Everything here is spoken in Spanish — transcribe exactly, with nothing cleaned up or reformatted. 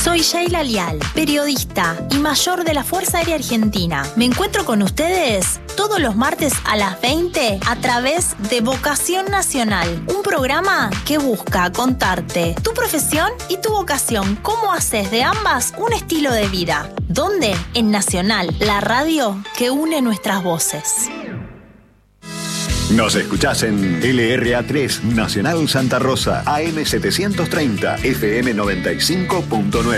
Soy Sheila Lial, periodista y mayor de la Fuerza Aérea Argentina. Me encuentro con ustedes todos los martes a las veinte a través de Vocación Nacional, un programa que busca contarte tu profesión y tu vocación, cómo haces de ambas un estilo de vida. ¿Dónde? En Nacional, la radio que une nuestras voces. Nos escuchás en L R A tres Nacional Santa Rosa, A M setecientos treinta, F M noventa y cinco punto nueve.